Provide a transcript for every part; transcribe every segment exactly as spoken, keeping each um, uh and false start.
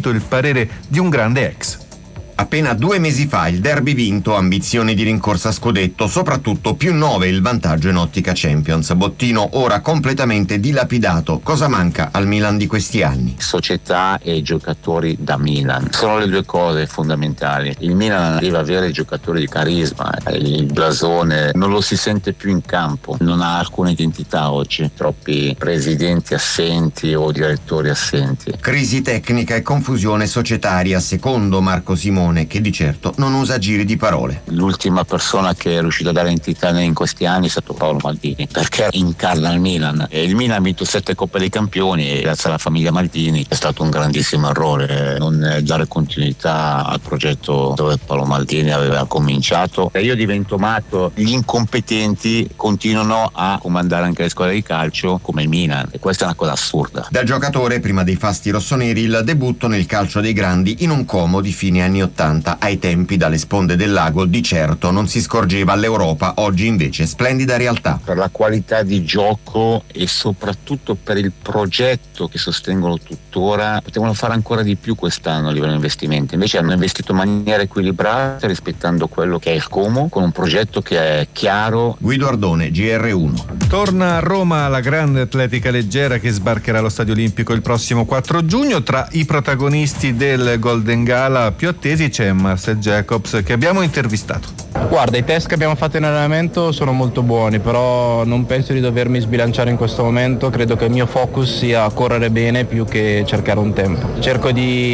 sentito il parere di un grande ex. Appena due mesi fa il derby vinto, ambizioni di rincorsa scudetto, soprattutto più nove il vantaggio in ottica Champions. Bottino ora completamente dilapidato. Cosa manca al Milan di questi anni? Società e giocatori da Milan. Sono le due cose fondamentali. Il Milan deve avere giocatori di carisma, il blasone non lo si sente più in campo, non ha alcuna identità oggi. Troppi presidenti assenti o direttori assenti. Crisi tecnica e confusione societaria, secondo Marco Simone, che di certo non usa giri di parole. L'ultima persona che è riuscita a dare identità in questi anni è stato Paolo Maldini, perché incarna il Milan, e il Milan ha vinto sette Coppe dei Campioni e grazie alla famiglia Maldini è stato un grandissimo errore non dare continuità al progetto dove Paolo Maldini aveva cominciato. E io divento matto, gli incompetenti continuano a comandare anche le squadre di calcio come il Milan, e questa è una cosa assurda. Da giocatore, prima dei fasti rossoneri, il debutto nel calcio dei grandi in un Como di fine anni ottanta. Ai tempi dalle sponde del lago di certo non si scorgeva all'Europa, oggi invece splendida realtà. Per la qualità di gioco e soprattutto per il progetto che sostengono tuttora, potevano fare ancora di più quest'anno a livello di investimenti. Invece hanno investito in maniera equilibrata, rispettando quello che è il Como, con un progetto che è chiaro. Guido Ardone, G R uno. Torna a Roma la grande atletica leggera che sbarcherà allo Stadio Olimpico il prossimo quattro giugno. Tra i protagonisti del Golden Gala più attesi c'è Marcel Jacobs, che abbiamo intervistato. Guarda, i test che abbiamo fatto in allenamento sono molto buoni, però non penso di dovermi sbilanciare in questo momento. Credo che il mio focus sia correre bene più che cercare un tempo. Cerco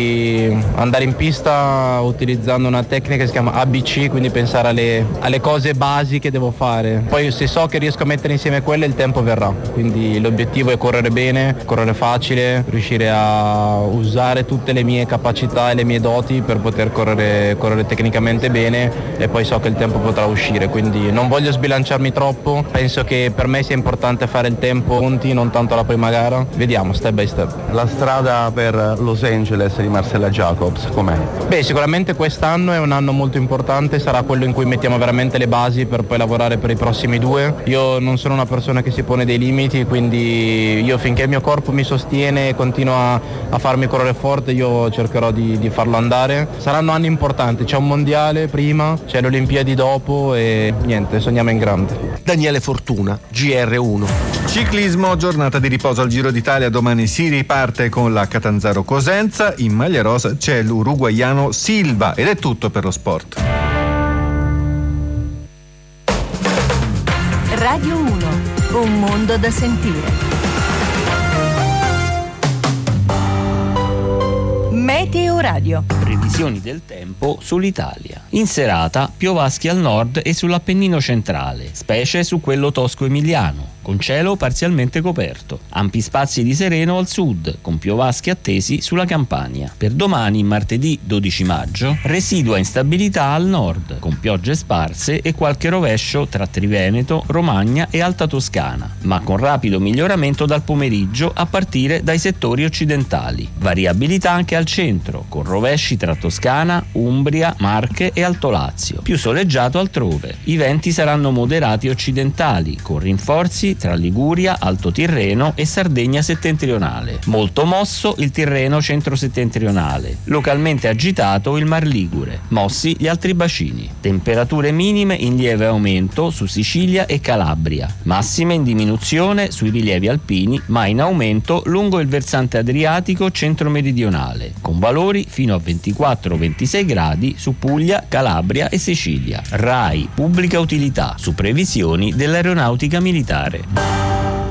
di andare in pista utilizzando una tecnica che si chiama A B C, quindi pensare alle, alle cose basi che devo fare. Poi se so che riesco a mettere insieme quelle, il tempo verrà. Quindi l'obiettivo è correre bene, correre facile, riuscire a usare tutte le mie capacità e le mie doti per poter correre, correre tecnicamente bene, e poi so che il tempo potrà uscire, quindi non voglio sbilanciarmi troppo. Penso che per me sia importante fare il tempo punti, non tanto la prima gara. Vediamo step by step. La strada per Los Angeles di Marcella Jacobs com'è? Beh, sicuramente quest'anno è un anno molto importante, sarà quello in cui mettiamo veramente le basi per poi lavorare per i prossimi due. Io non sono una persona che si pone dei limiti, quindi io finché il mio corpo mi sostiene e continua a, a farmi correre forte, io cercherò di, di farlo andare. Saranno anni importanti, c'è un mondiale prima, c'è le Olimpiadi dopo e niente, sogniamo in grande. Daniele Fortuna, G R uno. Ciclismo, giornata di riposo al Giro d'Italia, domani si riparte con la Catanzaro Cosenza, in maglia rosa c'è l'uruguaiano Silva, ed è tutto per lo sport. Radio uno, un mondo da sentire. Meteo Radio. Previsioni del tempo sull'Italia. In serata piovaschi al nord e sull'Appennino centrale, specie su quello tosco-emiliano, con cielo parzialmente coperto. Ampi spazi di sereno al sud, con piovaschi attesi sulla Campania. Per domani, martedì dodici maggio, residua instabilità al nord, con piogge sparse e qualche rovescio tra Triveneto, Romagna e Alta Toscana, ma con rapido miglioramento dal pomeriggio a partire dai settori occidentali. Variabilità anche al centro, con rovesci tra Toscana, Umbria, Marche e Alto Lazio. Più soleggiato altrove. I venti saranno moderati occidentali, con rinforzi tra Liguria, Alto Tirreno e Sardegna settentrionale. Molto mosso il Tirreno centro-settentrionale. Localmente agitato il Mar Ligure. Mossi gli altri bacini. Temperature minime in lieve aumento su Sicilia e Calabria. Massime in diminuzione sui rilievi alpini, ma in aumento lungo il versante adriatico centro-meridionale, con valori fino a ventiquattro ventisei gradi su Puglia, Calabria e Sicilia. RAI Pubblica Utilità, su previsioni dell'Aeronautica Militare.